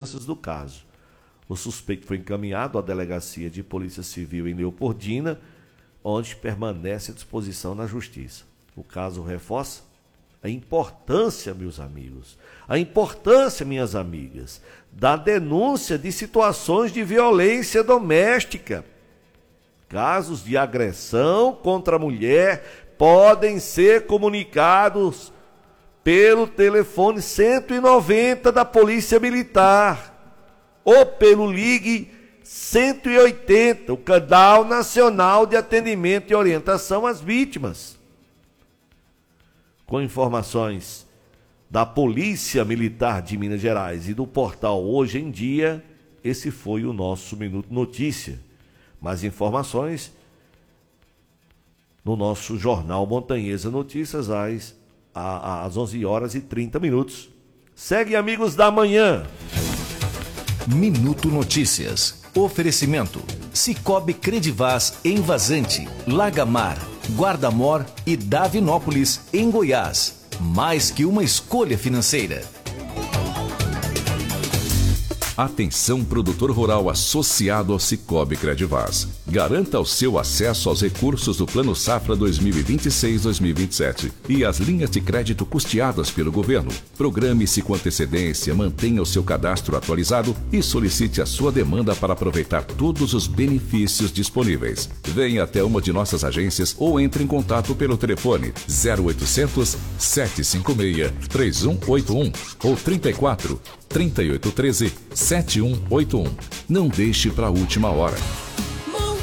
circunstâncias do caso. O suspeito foi encaminhado à Delegacia de Polícia Civil em Leopoldina, onde permanece à disposição na Justiça. O caso reforça a importância, meus amigos, a importância, minhas amigas, da denúncia de situações de violência doméstica. Casos de agressão contra a mulher podem ser comunicados pelo telefone 190 da Polícia Militar ou pelo Ligue 180, o Canal Nacional de Atendimento e Orientação às Vítimas. Com informações da Polícia Militar de Minas Gerais e do portal Hoje em Dia, esse foi o nosso Minuto Notícia. Mais informações no nosso Jornal Montanhesa Notícias às 11h30. Segue, amigos da manhã. Minuto Notícias. Oferecimento: Cicobi Credivaz em Vazante, Lagamar, Guarda-Mor e Davinópolis, em Goiás. Mais que uma escolha financeira. Atenção, produtor rural associado ao Cicobi Credivaz. Garanta o seu acesso aos recursos do Plano Safra 2026-2027 e as linhas de crédito custeadas pelo governo. Programe-se com antecedência, mantenha o seu cadastro atualizado e solicite a sua demanda para aproveitar todos os benefícios disponíveis. Venha até uma de nossas agências ou entre em contato pelo telefone 0800 756 3181 ou 34 3813 7181. Não deixe para a última hora.